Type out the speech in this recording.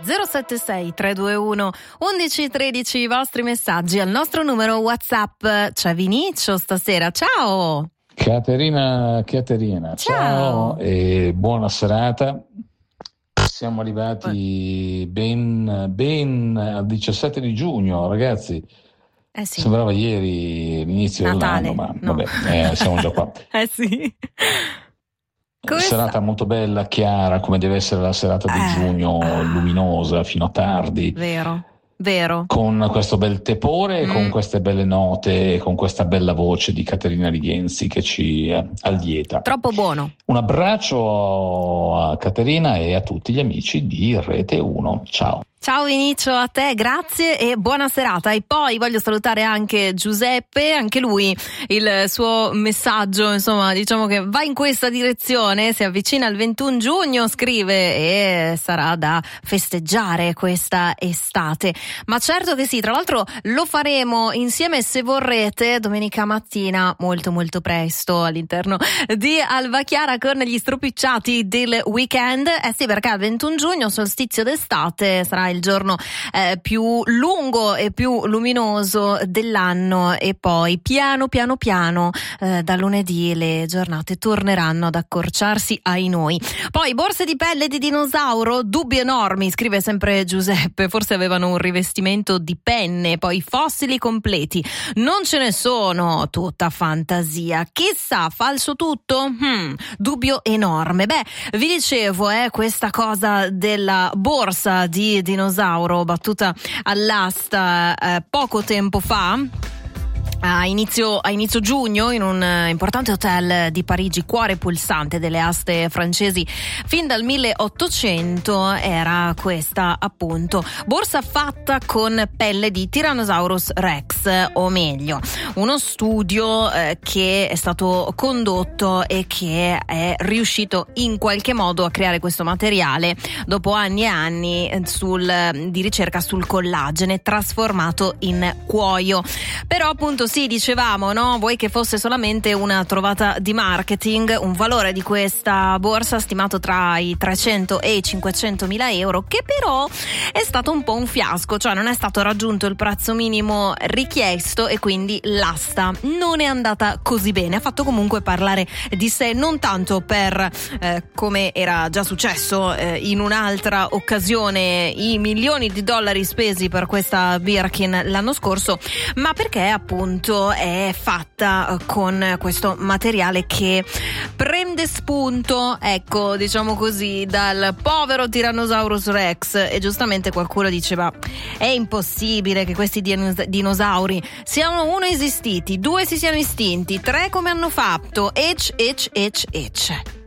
076 321 1113 i vostri messaggi al nostro numero WhatsApp. C'è Vinicio stasera, ciao! Caterina, ciao e buona serata. Siamo arrivati ben al 17 di giugno, ragazzi. Sì. Sembrava ieri l'inizio Natale, dell'anno, ma no. vabbè, siamo già qua. Sì. Serata molto bella, chiara, come deve essere la serata di giugno, luminosa fino a tardi. Vero. Con questo bel tepore, con queste belle note e con questa bella voce di Caterina Rienzi che ci allieta. Troppo buono. Un abbraccio a Caterina e a tutti gli amici di Rete 1. Ciao. Ciao Vinicio, a te, grazie e buona serata. E poi voglio salutare anche Giuseppe, anche lui il suo messaggio, insomma, diciamo che va in questa direzione, si avvicina il 21 giugno, scrive, e sarà da festeggiare questa estate. Ma certo che sì, tra l'altro lo faremo insieme, se vorrete, domenica mattina molto molto presto all'interno di Alba Chiara con gli stropicciati del weekend. Sì, perché il 21 giugno, solstizio d'estate, sarà il giorno più lungo e più luminoso dell'anno, e poi piano da lunedì le giornate torneranno ad accorciarsi, ai noi. Poi borse di pelle di dinosauro, dubbi enormi, scrive sempre Giuseppe, forse avevano un rivestimento di penne, poi fossili completi, non ce ne sono, tutta fantasia, chissà, falso tutto? Dubbio enorme. Vi dicevo, questa cosa della borsa di dinosauro battuta all'asta poco tempo fa, a inizio giugno, in un importante hotel di Parigi, cuore pulsante delle aste francesi fin dal 1800, era questa appunto borsa fatta con pelle di Tyrannosaurus Rex, o meglio uno studio che è stato condotto e che è riuscito in qualche modo a creare questo materiale dopo anni e anni di ricerca sul collagene trasformato in cuoio. Però appunto sì, dicevamo, no? Vuoi che fosse solamente una trovata di marketing, un valore di questa borsa stimato tra i 300 e i 500 mila euro, che però è stato un po' un fiasco, cioè non è stato raggiunto il prezzo minimo richiesto e quindi l'asta non è andata così bene. Ha fatto comunque parlare di sé, non tanto per come era già successo in un'altra occasione, i milioni di dollari spesi per questa Birkin l'anno scorso, ma perché appunto è fatta con questo materiale che prende spunto, ecco, diciamo così, dal povero Tyrannosaurus Rex. E giustamente qualcuno diceva: è impossibile che questi dinosauri siano, uno, esistiti, due, si siano estinti, tre, come hanno fatto,